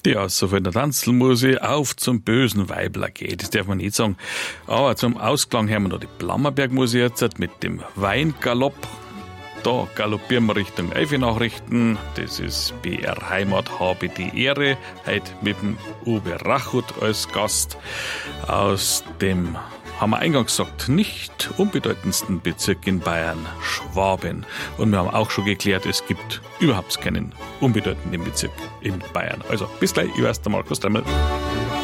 Ja, so von der Tanzelmusik auf zum bösen Weibler geht, das darf man nicht sagen. Aber zum Ausklang hören wir noch die Blammerberg-Musik jetzt mit dem Weingalopp. Da galoppieren wir Richtung Eifenachrichten. Das ist BR Heimat, habe die Ehre. Heute mit dem Uwe Rachut als Gast aus dem, haben wir eingangs gesagt, nicht unbedeutendsten Bezirk in Bayern, Schwaben. Und wir haben auch schon geklärt, es gibt überhaupt keinen unbedeutenden Bezirk in Bayern. Also bis gleich, ich weiß der Markus Dremmel.